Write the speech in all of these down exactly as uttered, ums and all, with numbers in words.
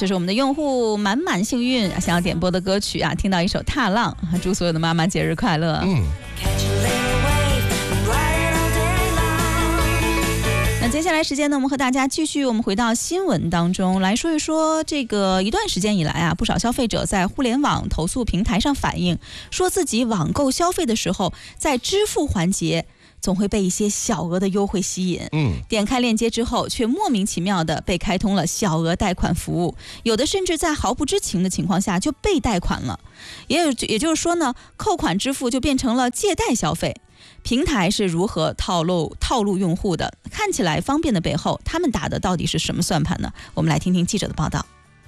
这是我们的用户满满幸运想要点播的歌曲啊，听到一首《踏浪》，祝所有的妈妈节日快乐。嗯。那接下来时间呢，我们和大家继续，我们回到新闻当中来说一说，这个一段时间以来啊，不少消费者在互联网投诉平台上反映，说自己网购消费的时候，在支付环节总会被一些小额的优惠吸引，嗯，点开链接之后，却莫名其妙的被开通了小额贷款服务，有的甚至在毫不知情的情况下就被贷款了，也有也就是说呢，扣款支付就变成了借贷消费。平台是如何套路套路用户的？看起来方便的背后，他们打的到底是什么算盘呢？我们来听听记者的报道。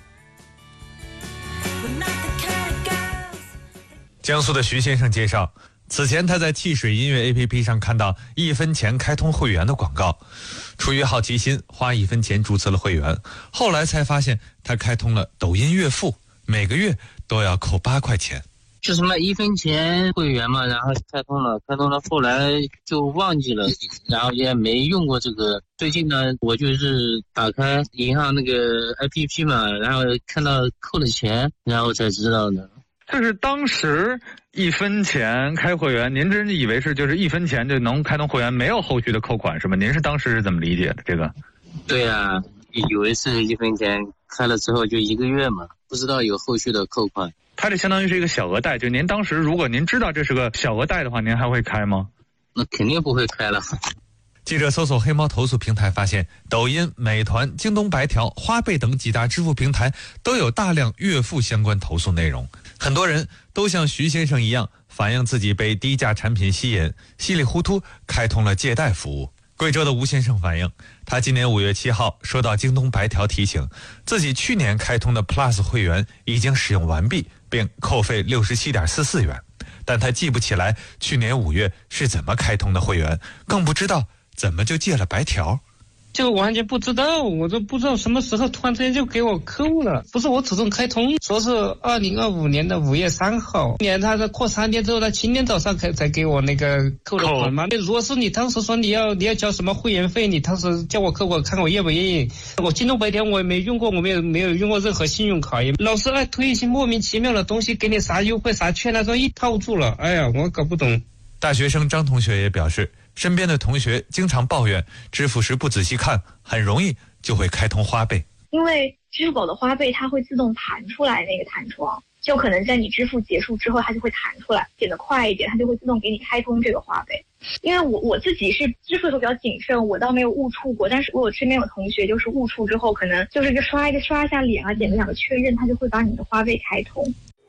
江苏的徐先生介绍，此前他在汽水音乐 A P P 上看到一分钱开通会员的广告，出于好奇心花一分钱注册了会员，后来才发现他开通了抖音月付，每个月都要扣八块钱。 就什么一分钱会员嘛，然后开通了，开通了，后来就忘记了，然后也没用过这个。最近呢，我就是打开银行那个 A P P 嘛，然后看到扣了钱，然后才知道的。 就是当时一分钱开会员，您真以为是就是一分钱就能开通会员，没有后续的扣款是吗？您是当时是怎么理解的这个？ 对啊，以为是一分钱开了之后就一个月嘛，不知道有后续的扣款。 它这相当于是一个小额贷，就您当时如果您知道这是个小额贷的话，您还会开吗？ 那肯定不会开了。 记者搜索黑猫投诉平台发现，抖音、美团、京东白条、花呗等几大支付平台都有大量月付相关投诉内容。很多人都像徐先生一样，反映自己被低价产品吸引，稀里糊涂开通了借贷服务。贵州的吴先生反映，他今年五月七号收到京东白条提醒，自己去年开通的 Plus 会员已经使用完毕，并扣费六十七点四四元，但他记不起来去年五月是怎么开通的会员，更不知道怎么就借了白条。 就完全不知道，我都不知道什么时候突然之间就给我扣了，不是我主动开通，说是二零二五年的五月三号，年他在过三天之后，他今天早上才才给我那个扣了款嘛。如果是你当时说你要你要交什么会员费，你当时叫我扣，我看我愿不愿意。我京东白条我也没用过，我没有没有用过任何信用卡，也老是爱推一些莫名其妙的东西，给你啥优惠啥券，那时候一套住了，哎呀，我搞不懂。 大学生张同学也表示，身边的同学经常抱怨支付时不仔细看，很容易就会开通花呗。 因为支付宝的花呗它会自动弹出来那个弹窗，就可能在你支付结束之后它就会弹出来，点得快一点它就会自动给你开通这个花呗。因为我我自己是支付的时候比较谨慎，我倒没有误触过，但是我身边有同学就是误触之后，可能就是一个刷一个刷一下脸啊，点个两个确认，它就会把你的花呗开通。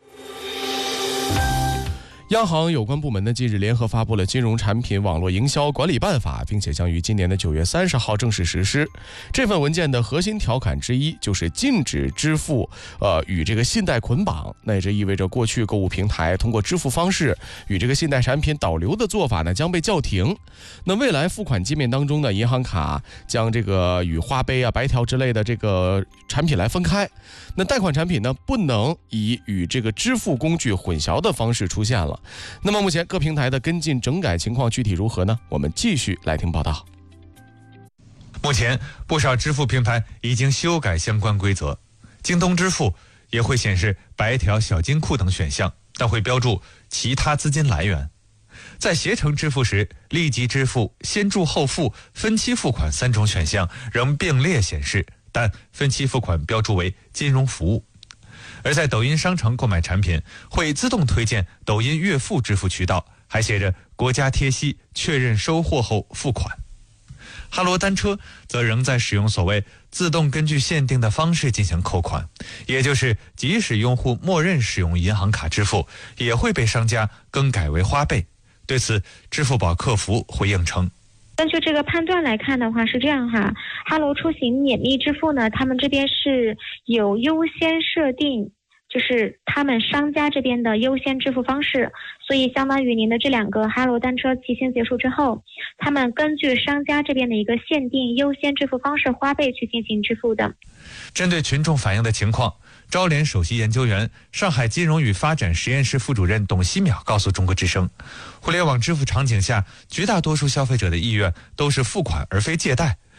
央行有关部门呢近日联合发布了《金融产品网络营销管理办法》，并且将于今年的九月三十号正式实施。这份文件的核心条款之一就是禁止支付呃与这个信贷捆绑。那也这意味着过去购物平台通过支付方式与这个信贷产品导流的做法呢将被叫停。那未来付款界面当中呢，银行卡将这个与花呗啊、白条之类的这个产品来分开。那贷款产品呢不能以与这个支付工具混淆的方式出现了。那么目前各平台的跟进整改情况具体如何呢？我们继续来听报道。 目前不少支付平台已经修改相关规则，京东支付也会显示白条、小金库等选项，但会标注其他资金来源。在携程支付时，立即支付、先付后付、分期付款三种选项仍并列显示，但分期付款标注为金融服务。而在抖音商城购买产品，会自动推荐抖音月付支付渠道，还写着国家贴息，确认收货后付款。哈罗单车则仍在使用所谓自动根据限定的方式进行扣款，也就是即使用户默认使用银行卡支付，也会被商家更改为花呗。对此，支付宝客服回应称， 根据这个判断来看的话是这样哈，哈罗出行免密支付呢，他们这边是有优先设定，就是他们商家这边的优先支付方式，所以相当于您的这两个哈罗单车期限结束之后，他们根据商家这边的一个限定优先支付方式花呗去进行支付的。 针对群众反映的情况，招联首席研究员、上海金融与发展实验室副主任董希淼告诉中国之声，互联网支付场景下，绝大多数消费者的意愿都是付款而非借贷，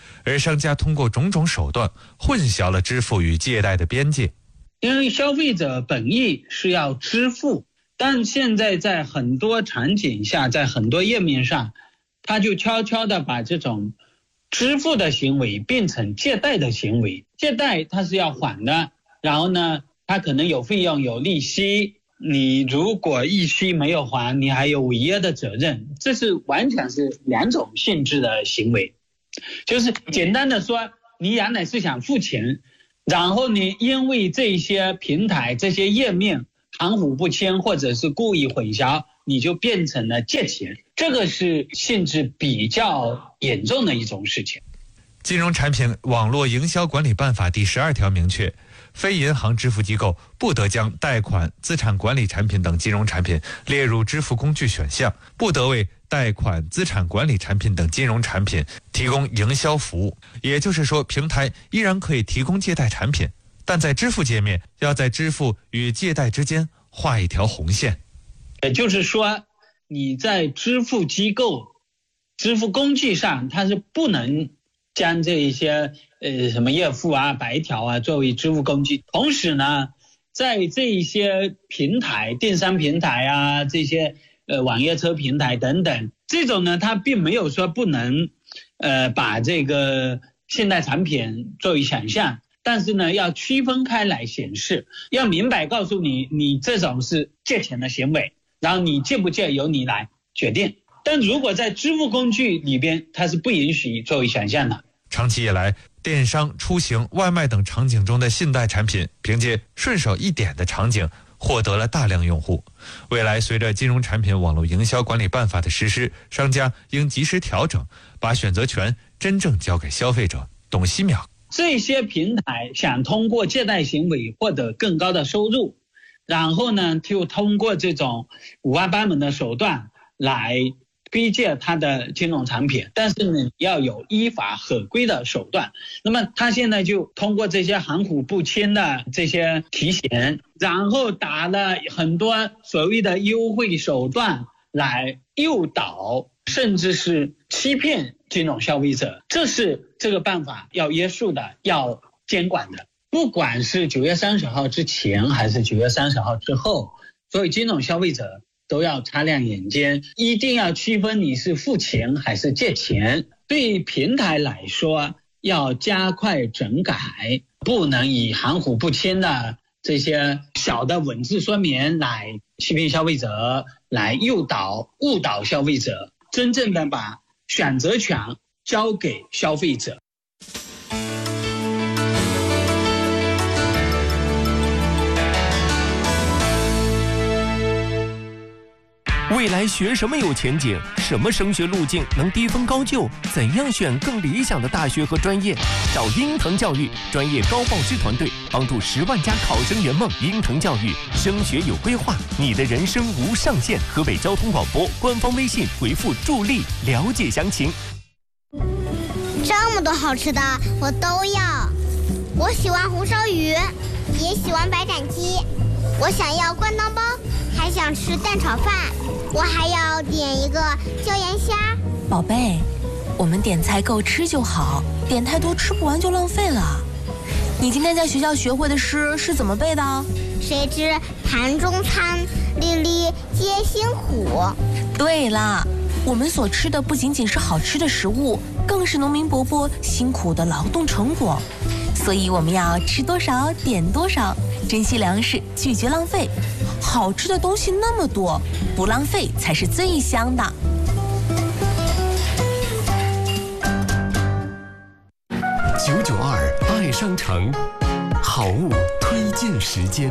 而商家通过种种手段混淆了支付与借贷的边界。 因为消费者本意是要支付，但现在在很多场景下，在很多页面上，他就悄悄地把这种支付的行为变成借贷的行为。借贷它是要还的，然后呢，它可能有费用有利息，你如果利息没有还，你还有违约的责任，这是完全是两种性质的行为。就是简单的说，你原来是想付钱，然后你因为这些平台这些页面含糊不清或者是故意混淆，你就变成了借钱，这个是性质比较严重的一种事情。 金融产品网络营销管理办法第十二条明确，非银行支付机构不得将贷款、资产管理产品等金融产品列入支付工具选项，不得为贷款、资产管理产品等金融产品提供营销服务。也就是说，平台依然可以提供借贷产品，但在支付界面要在支付与借贷之间画一条红线。 也就是说，你在支付机构、支付工具上，它是不能将这一些呃什么页付啊、白条啊作为支付工具。同时呢，在这一些平台、电商平台啊、这些呃网约车平台等等，这种呢，它并没有说不能呃把这个信贷产品作为选项，但是呢，要区分开来显示，要明白告诉你，你这种是借钱的行为，然后你借不借由你来决定。但如果在支付工具里边，它是不允许作为选项的。 长期以来，电商、出行、外卖等场景中的信贷产品，凭借顺手一点的场景获得了大量用户。未来随着金融产品网络营销管理办法的实施，商家应及时调整，把选择权真正交给消费者。董希淼， 这些平台想通过借贷行为获得更高的收入，然后呢，就通过这种五花八门的手段来推荐它的金融产品，但是呢，要有依法合规的手段。那么他现在就通过这些含糊不清的这些提醒，然后打了很多所谓的优惠手段来诱导，甚至是欺骗金融消费者。这是这个办法要约束的，要监管的。不管是九月三十号之前还是九月三十号之后，所有金融消费者都要擦亮眼睛，一定要区分你是付钱还是借钱。对平台来说，要加快整改，不能以含糊不清的这些小的文字说明来欺骗消费者，来诱导、误导消费者，真正的把选择权交给消费者。 未来学什么有前景？什么升学路径能低分高就？怎样选更理想的大学和专业？找鹰腾教育专业高报师团队，帮助十万家考生圆梦。鹰腾教育升学有规划，你的人生无上限。河北交通广播官方微信回复助力了解详情。 这么多好吃的我都要，我喜欢红烧鱼，也喜欢白斩鸡，我想要灌汤包，还想吃蛋炒饭，我还要点一个椒盐虾。 宝贝，我们点菜够吃就好，点太多吃不完就浪费了。你今天在学校学会的诗是怎么背的？ 谁知盘中餐，粒粒皆辛苦。 对啦，我们所吃的不仅仅是好吃的食物，更是农民伯伯辛苦的劳动成果。所以我们要吃多少点多少，珍惜粮食，拒绝浪费。好吃的东西那么多，不浪费才是最香的。 九九二爱商城，好物推荐时间。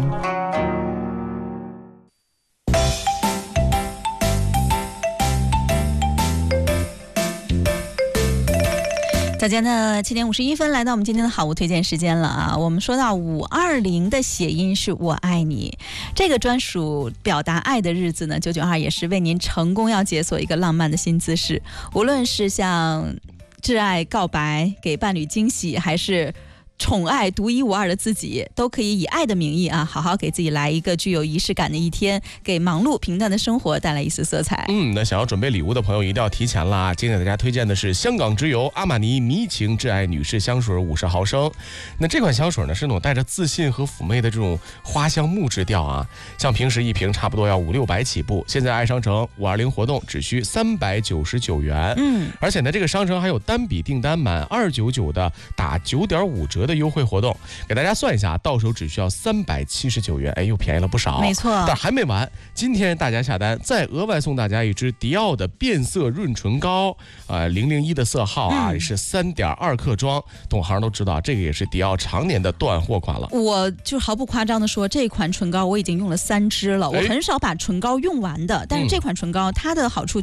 早间的七点五十一分，来到我们今天的好物推荐时间了啊！我们说到五二零的谐音是我爱你，这个专属表达爱的日子呢，九九二也是为您成功要解锁一个浪漫的新姿势。无论是像挚爱告白、给伴侣惊喜，还是宠爱独一无二的自己，都可以以爱的名义啊，好好给自己来一个具有仪式感的一天，给忙碌平淡的生活带来一丝色彩。 嗯，那想要准备礼物的朋友一定要提前了啊！今天给大家推荐的是香港之友阿玛尼迷情挚爱女士香水五十毫升。那这款香水呢是那种带着自信和妩媚的这种花香木质调啊，像平时一瓶差不多要五六百起步，现在爱商城五二零活动只需三百九十九元。 嗯， 而且呢这个商城还有单笔订单满二九九的打九点五折的优惠活动，给大家算一下，到手只需要三百七十九元，哎，又便宜了不少。 没错， 但还没完，今天大家下单再额外送大家一支迪奥的变色润唇膏，呃，零零一的色号啊，嗯、是三点二克装，懂行都知道，这个也是迪奥常年的断货款了。 我就毫不夸张的说，这款唇膏我已经用了三支了，我很少把唇膏用完的，但是这款唇膏它的好处